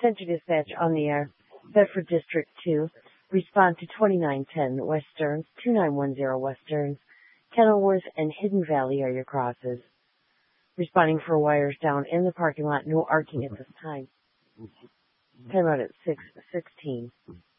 Center Dispatch on the air. Bedford District 2. Respond to 2910 West Stearns, 2910 West Stearns. Kenilworth and Hidden Valley are your crosses. Responding for wires down in the parking lot. No arcing at this time. Time out at 6:16.